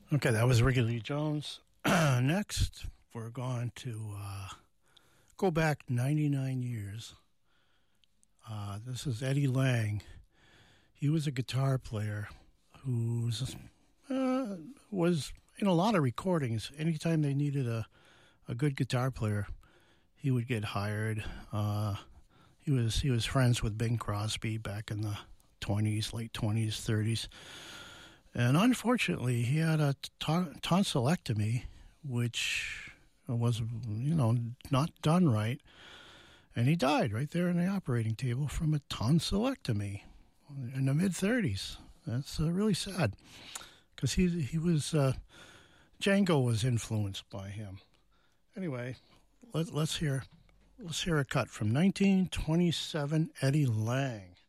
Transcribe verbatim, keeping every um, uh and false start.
Okay, that was Ricky Lee Jones. Next, we're going to uh, go back ninety-nine years. Uh, this is Eddie Lang. He was a guitar player who uh, was in a lot of recordings. Anytime they needed a, a good guitar player, he would get hired. Uh, he was he was friends with Bing Crosby back in the twenties, late twenties, thirties. And unfortunately, he had a t- tonsillectomy, which was, you know, not done right. And he died right there on the operating table from a tonsillectomy in the mid-thirties. That's uh, really sad because he, he was, uh, Django was influenced by him. Anyway, let, let's hear, let's hear a cut from nineteen twenty-seven, Eddie Lang.